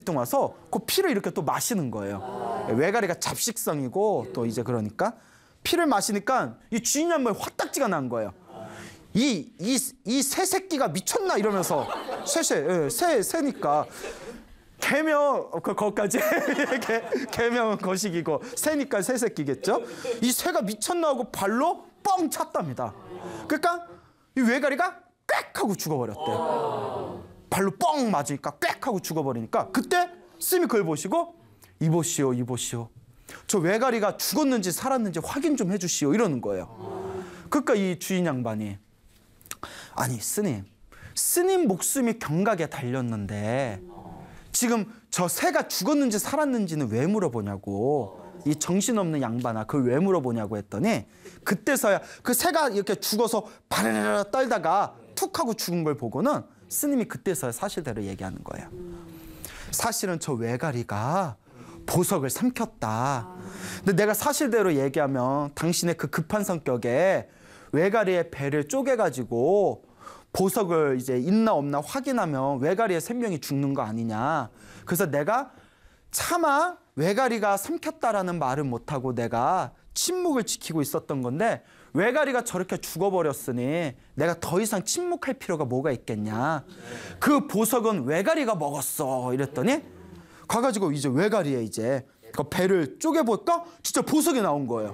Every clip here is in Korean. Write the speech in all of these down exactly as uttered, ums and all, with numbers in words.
와서 그 피를 이렇게 또 마시는 거예요. 외가리가 잡식성이고 또 이제 그러니까 피를 마시니까 이 주인 양반이 화딱지가 난 거예요. 이 이 이 새 새끼가 미쳤나 이러면서 새새 예, 새 새니까 개명 그 거기까지 개명은 거식이고 새니까 새 새끼겠죠. 이 새가 미쳤나 하고 발로 뻥 찼답니다. 그러니까 이 외가리가 꽥 하고 죽어버렸대요. 발로 뻥 맞으니까 꽥 하고 죽어버리니까 그때 스님이 그걸 보시고 이보시오 이보시오 저 외가리가 죽었는지 살았는지 확인 좀 해주시오 이러는 거예요. 그러니까 이 주인 양반이 아니 스님 스님 목숨이 경각에 달렸는데 지금 저 새가 죽었는지 살았는지는 왜 물어보냐고 이 정신없는 양반아 그걸 왜 물어보냐고 했더니 그때서야 그 새가 이렇게 죽어서 바르르르 떨다가 툭 하고 죽은 걸 보고는 스님이 그때서야 사실대로 얘기하는 거예요. 사실은 저 외가리가 보석을 삼켰다. 근데 내가 사실대로 얘기하면 당신의 그 급한 성격에 외가리의 배를 쪼개가지고 보석을 이제 있나 없나 확인하면 외가리의 생명이 죽는 거 아니냐. 그래서 내가 차마 외가리가 삼켰다라는 말은 못하고 내가 침묵을 지키고 있었던 건데 외가리가 저렇게 죽어버렸으니 내가 더 이상 침묵할 필요가 뭐가 있겠냐. 그 보석은 외가리가 먹었어. 이랬더니 가가지고 이제 외가리에 이제 그 배를 쪼개볼까? 진짜 보석이 나온 거예요.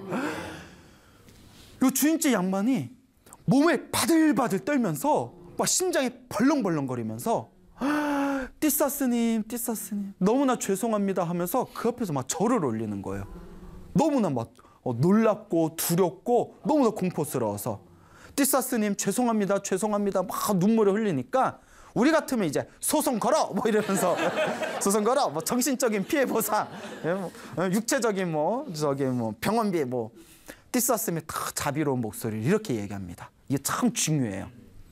요 주인집 양반이 몸에 바들바들 떨면서 막 심장이 벌렁벌렁거리면서 띠싸 스님, 띠싸 스님 너무나 죄송합니다 하면서 그 앞에서 막 절을 올리는 거예요. 너무나 막 어, 놀랍고 두렵고 너무나 공포스러워서 띠싸 스님 죄송합니다 죄송합니다 막 눈물을 흘리니까 우리 같으면 이제 소송 걸어 뭐 이러면서 소송 걸어 뭐 정신적인 피해 보상 뭐, 육체적인 뭐 저기 뭐 병원비 뭐 띠싸 스님이 다 자비로운 목소리를 이렇게 얘기합니다. 이게 참 중요해요.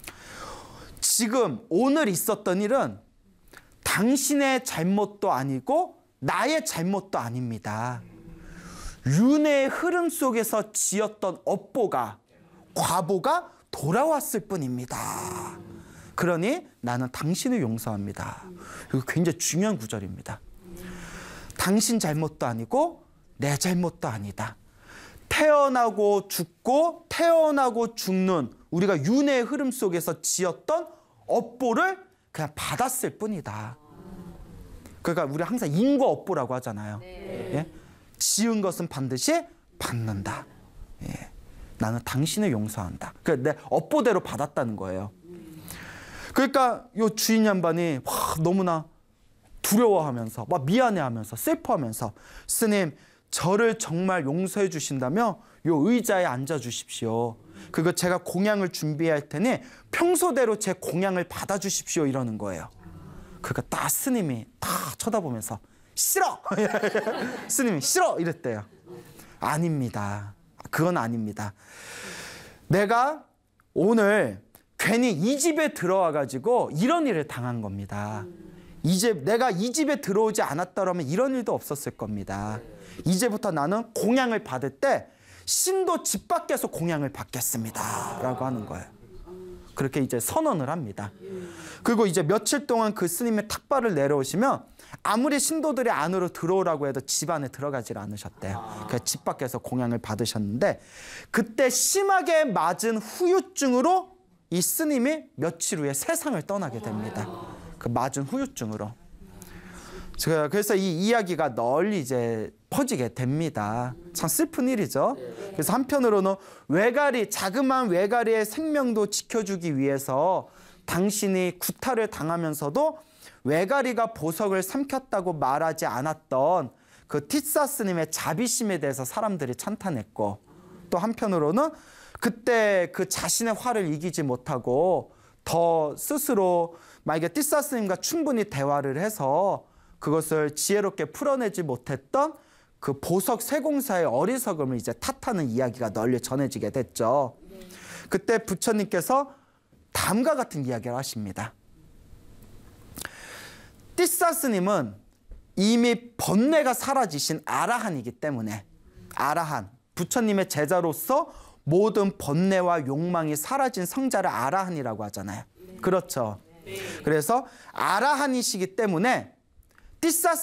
지금 오늘 있었던 일은 당신의 잘못도 아니고 나의 잘못도 아닙니다. 윤회의 흐름 속에서 지었던 업보가 과보가 돌아왔을 뿐입니다. 그러니 나는 당신을 용서합니다. 이거 굉장히 중요한 구절입니다. 당신 잘못도 아니고 내 잘못도 아니다. 태어나고 죽고 태어나고 죽는 우리가 윤회의 흐름 속에서 지었던 업보를 그냥 받았을 뿐이다. 그러니까 우리 항상 인과 업보라고 하잖아요. 네. 예? 지은 것은 반드시 받는다. 예. 나는 당신을 용서한다. 그러니까 내 업보대로 받았다는 거예요. 그러니까 요 주인 양반이 와, 너무나 두려워하면서 막 미안해하면서 슬퍼하면서 스님 저를 정말 용서해 주신다면 요 의자에 앉아 주십시오. 그거 제가 공양을 준비할 테니 평소대로 제 공양을 받아 주십시오 이러는 거예요. 그러니까 딱 스님이 다 쳐다보면서 싫어! 스님이 싫어! 이랬대요. 아닙니다. 그건 아닙니다. 내가 오늘 괜히 이 집에 들어와 가지고 이런 일을 당한 겁니다. 이제 내가 이 집에 들어오지 않았더라면 이런 일도 없었을 겁니다. 이제부터 나는 공양을 받을 때 신도 집 밖에서 공양을 받겠습니다 라고 하는 거예요. 그렇게 이제 선언을 합니다. 그리고 이제 며칠 동안 그 스님의 탁발을 내려오시면 아무리 신도들이 안으로 들어오라고 해도 집 안에 들어가질 않으셨대요. 그래서 집 밖에서 공양을 받으셨는데 그때 심하게 맞은 후유증으로 이 스님이 며칠 후에 세상을 떠나게 됩니다. 그 맞은 후유증으로. 그래서 이 이야기가 널리 이제 퍼지게 됩니다. 참 슬픈 일이죠. 그래서 한편으로는 외가리, 자그마한 외가리의 생명도 지켜주기 위해서 당신이 구타를 당하면서도 외가리가 보석을 삼켰다고 말하지 않았던 그 띠싸 스님의 자비심에 대해서 사람들이 찬탄했고, 또 한편으로는 그때 그 자신의 화를 이기지 못하고 더 스스로 만약에 띠싸 스님과 충분히 대화를 해서 그것을 지혜롭게 풀어내지 못했던 그 보석 세공사의 어리석음을 이제 탓하는 이야기가 널리 전해지게 됐죠. 그때 부처님께서 다음과 같은 이야기를 하십니다. 띠싸 스님은 이미 번뇌가 사라지신 아라한이기 때문에, 아라한, 부처님의 제자로서 모든 번뇌와 욕망이 사라진 성자를 아라한이라고 하잖아요. 그렇죠. 그래서 아라한이시기 때문에 티사